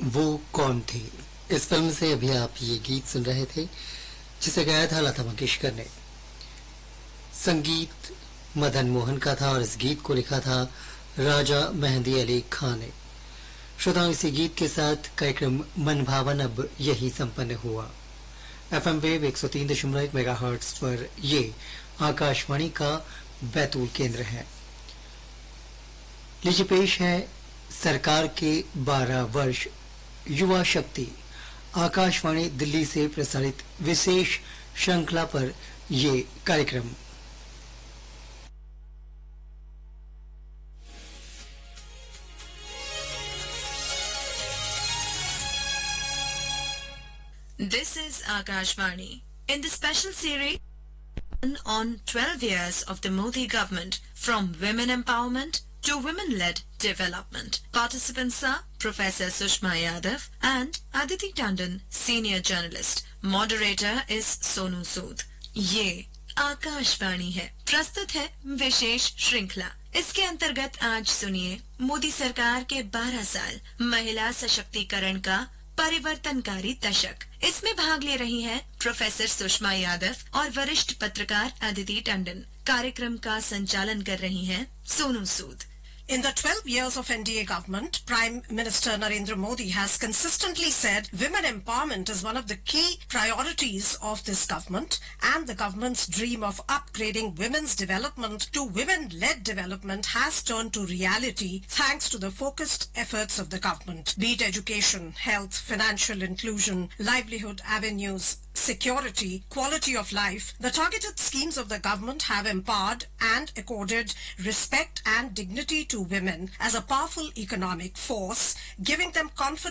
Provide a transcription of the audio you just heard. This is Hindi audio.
वो कौन थी? इस फिल्म से अभी आप ये गीत सुन रहे थे जिसे गाया था लता मंगेशकर ने। संगीत मदन मोहन का था और इस गीत को लिखा था राजा मेहंदी अली खान ने। श्रोताओं, इसी गीत के साथ कार्यक्रम मन भावन अब यही संपन्न हुआ। एफएम वेव 103.1 मेगाहर्ट्ज पर ये आकाशवाणी का बैतूल केंद्र है। लीजिए पेश है सरकार के 12 वर्ष युवा शक्ति आकाशवाणी दिल्ली से प्रसारित विशेष श्रृंखला पर ये कार्यक्रम। This is Akashvani. In the special series on 12 years of the Modi government, from women empowerment to women-led development. Participants are Professor Sushma Yadav and Aditi Tandon, senior journalist. Moderator is Sonu Sood. ये आकाशवाणी है। प्रस्तुत है विशेष श्रृंखला। इसके अंतर्गत आज सुनिए मोदी सरकार के 12 साल महिला सशक्तिकरण का परिवर्तनकारी दशक। इसमें भाग ले रही हैं प्रोफेसर सुषमा यादव और वरिष्ठ पत्रकार अदिति टंडन। कार्यक्रम का संचालन कर रही हैं Sonu Sood. In the 12 years of NDA government, Prime Minister Narendra Modi has consistently said women empowerment is one of the key priorities of this government, and the government's dream of upgrading women's development to women-led development has turned to reality thanks to the focused efforts of the government. Be it education, health, financial inclusion, livelihood avenues, security, quality of life, the targeted schemes of the government have empowered and accorded respect and dignity to women as a powerful economic force, giving them confidence